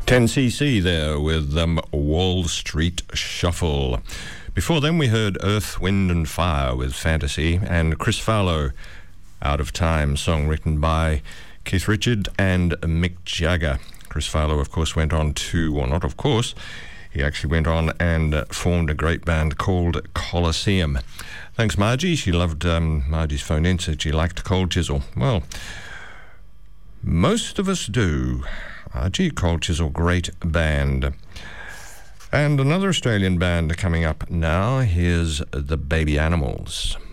10cc there with Wall Street Shuffle. Before then we heard Earth, Wind and Fire with Fantasy, and Chris Farlow, Out of Time, song written by Keith Richards and Mick Jagger. Chris Farlow, of course, went on to, well, not of course, he actually went on and formed a great band called Colosseum. Thanks, Margie. She loved Margie's phone in, said she liked Cold Chisel. Well, most of us do. Margie, Cold Chisel, great band. And another Australian band coming up now. Here's the Baby Animals.